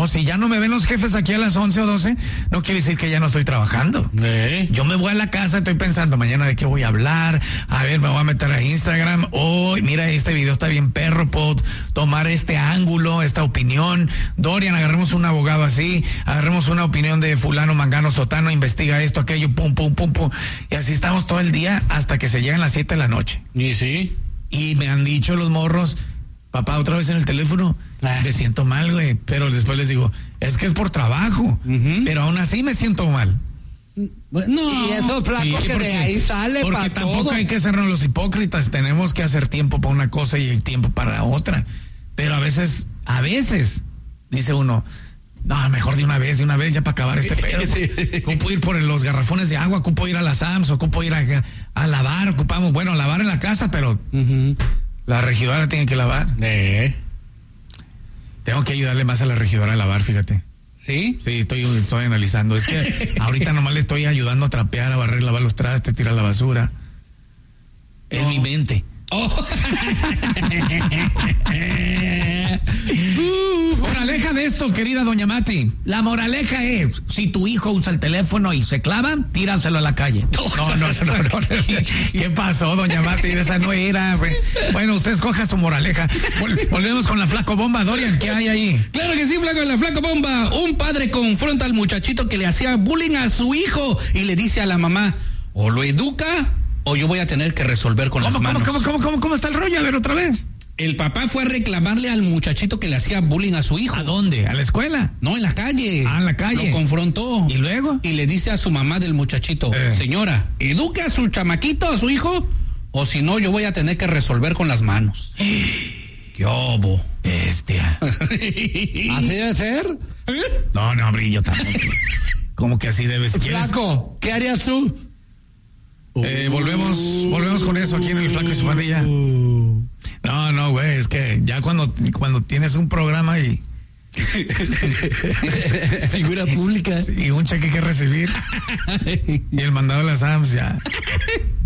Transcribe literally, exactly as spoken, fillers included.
No, si ya no me ven los jefes aquí a las once o doce, no quiere decir que ya no estoy trabajando. ¿Eh? Yo me voy a la casa, estoy pensando mañana de qué voy a hablar. A ver, me voy a meter a Instagram. Hoy, oh, mira, este video está bien perro, puedo tomar este ángulo, esta opinión. Dorian, agarremos un abogado así, agarremos una opinión de fulano, mangano, sotano, investiga esto, aquello, pum, pum, pum, pum. Y así estamos todo el día hasta que se llegan las siete de la noche. ¿Y sí? Y me han dicho los morros, papá, otra vez en el teléfono, ah. me siento mal, güey. Pero después les digo, es que es por trabajo. Uh-huh. Pero aún así me siento mal. No, y eso, flaco, sí, que porque, de ahí sale porque para tampoco todo. Hay que sernos los hipócritas. Tenemos que hacer tiempo para una cosa y tiempo para otra. Pero a veces, a veces, dice uno, no, mejor de una vez, de una vez ya para acabar este pedo. Ocupo ir por los garrafones de agua, ocupo ir a la Sams, ocupo ir a, a lavar, ocupamos, bueno, a lavar en la casa, pero uh-huh. la regidora tiene que lavar. ¿Eh? Tengo que ayudarle más a la regidora a lavar, fíjate. ¿Sí? Sí, estoy, estoy analizando. Es que ahorita nomás le estoy ayudando a trapear, a barrer, lavar los trastes, tirar la basura. No. En mi mente. Oh. Moraleja de esto, querida doña Mati. La moraleja es, si tu hijo usa el teléfono y se clava, tíraselo a la calle. No, no, no, no, no. ¿Qué pasó, doña Mati? Esa no era. Bueno, usted escoja su moraleja. Vol- volvemos con la flaco bomba, Dorian. ¿Qué hay ahí? Claro que sí, flaco, la flaco bomba. Un padre confronta al muchachito que le hacía bullying a su hijo y le dice a la mamá, o lo educa o yo voy a tener que resolver con ¿Cómo, las manos. ¿Cómo, cómo, cómo, cómo está el rollo? A ver, otra vez. El papá fue a reclamarle al muchachito que le hacía bullying a su hijo. ¿A dónde? ¿A la escuela? No, en la calle. Ah, en la calle. Lo confrontó. ¿Y luego? Y le dice a su mamá del muchachito, eh. señora, ¿eduque a su chamaquito, a su hijo? O si no, yo voy a tener que resolver con las manos. ¡Qué obo! Bestia. ¿Así debe ser? ¿Eh? No, no, brillo tampoco. ¿Cómo que así debe ser? Flaco, ¿qué harías tú? Eh, volvemos, volvemos con eso aquí en el Flaco y su pandilla. No, no, güey, es que ya cuando, cuando tienes un programa y figura pública y un cheque que recibir y el mandado de las A M S ya